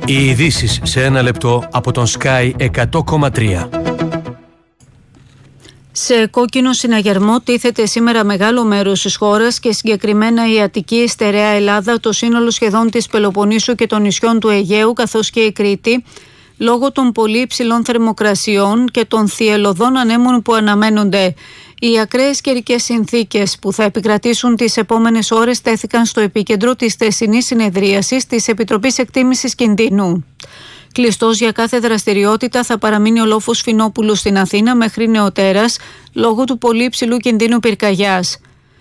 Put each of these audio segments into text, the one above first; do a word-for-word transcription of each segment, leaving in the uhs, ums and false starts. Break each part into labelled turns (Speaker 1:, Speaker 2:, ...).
Speaker 1: Οι ειδήσεις σε ένα λεπτό από τον Sky εκατό κόμμα τρία.
Speaker 2: Σε κόκκινο συναγερμό τίθεται σήμερα μεγάλο μέρος της χώρας και συγκεκριμένα η Αττική, η Στερεά Ελλάδα, το σύνολο σχεδόν της Πελοποννήσου και των νησιών του Αιγαίου καθώς και η Κρήτη, λόγω των πολύ υψηλών θερμοκρασιών και των θυελλωδών ανέμων που αναμένονται. Οι ακραίες καιρικές συνθήκες που θα επικρατήσουν τις επόμενες ώρες τέθηκαν στο επίκεντρο της χθεσινής συνεδρίασης της Επιτροπής Εκτίμησης Κινδύνου. Κλειστός για κάθε δραστηριότητα θα παραμείνει ο λόφος Φινόπουλου στην Αθήνα μέχρι νεοτέρας λόγω του πολύ υψηλού κινδύνου πυρκαγιάς.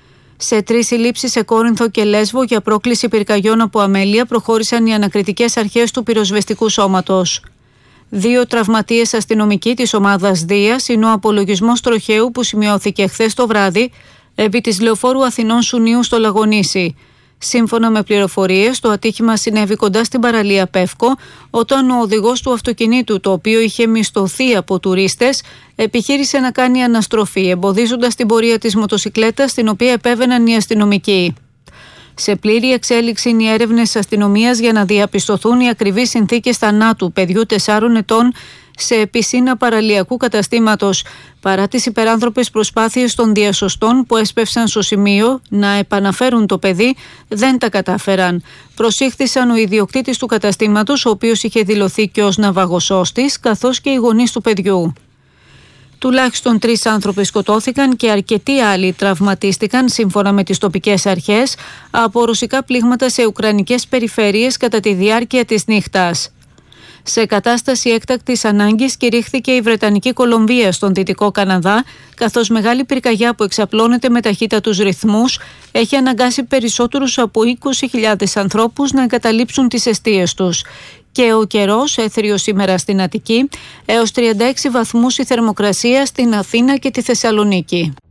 Speaker 2: Σε τρεις συλλήψεις σε Κόρινθο και Λέσβο για πρόκληση πυρκαγιών από αμέλεια προχώρησαν οι ανακριτικές αρχές του πυροσβεστικού σώματος. Δύο τραυματίες αστυνομικοί της ομάδας Δίας είναι ο απολογισμός τροχαίου που σημειώθηκε χθες το βράδυ επί της λεωφόρου Αθηνών Σουνίου στο Λαγονήσι. Σύμφωνα με πληροφορίες, το ατύχημα συνέβη κοντά στην παραλία Πεύκο, όταν ο οδηγός του αυτοκινήτου, το οποίο είχε μισθωθεί από τουρίστες, επιχείρησε να κάνει αναστροφή, εμποδίζοντας την πορεία της μοτοσικλέτας, στην οποία επέβαιναν οι αστυνομικοί. Σε πλήρη εξέλιξη είναι οι έρευνες της αστυνομίας για να διαπιστωθούν οι ακριβείς συνθήκες θανάτου παιδιού τεσσάρων ετών σε πισίνα παραλιακού καταστήματος, παρά τις υπεράνθρωπες προσπάθειες των διασωστών που έσπευσαν στο σημείο να επαναφέρουν το παιδί, δεν τα κατάφεραν. Προσήχθησαν ο ιδιοκτήτης του καταστήματος, ο οποίος είχε δηλωθεί και ως ναυαγοσώστης, καθώς και οι γονείς του παιδιού. Τουλάχιστον τρεις άνθρωποι σκοτώθηκαν και αρκετοί άλλοι τραυματίστηκαν, σύμφωνα με τις τοπικές αρχές, από ρωσικά πλήγματα σε ουκρανικές περιφέρειες κατά τη διάρκεια της νύχτας. Σε κατάσταση έκτακτης ανάγκης κηρύχθηκε η Βρετανική Κολομβία στον Δυτικό Καναδά, καθώς μεγάλη πυρκαγιά που εξαπλώνεται με ταχύτατους ρυθμούς έχει αναγκάσει περισσότερους από είκοσι χιλιάδες ανθρώπους να εγκαταλείψουν τις εστίες τους. Και ο καιρός έθριο σήμερα στην Αττική, έως τριάντα έξι βαθμούς η θερμοκρασία στην Αθήνα και τη Θεσσαλονίκη.